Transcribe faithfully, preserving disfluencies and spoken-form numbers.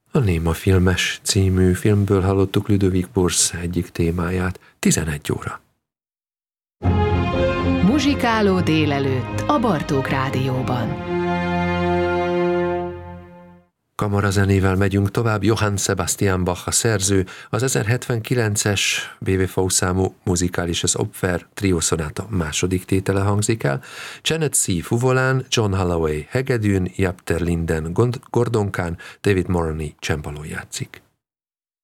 A Néma filmes című filmből hallottuk Ludovic Bource egyik témáját, tizenegy óra. Muzsikáló délelőtt a Bartók Rádióban. Kamarazenével megyünk tovább. Johann Sebastian Bach a szerző, az ezerhetvenkilences bé vé vé számú Musikalisches Opfer triószonáta második tétele hangzik el. Janet C. fuvolán, John Holloway hegedűn, Japter Linden gordonkán, David Moroney csembalón játszik.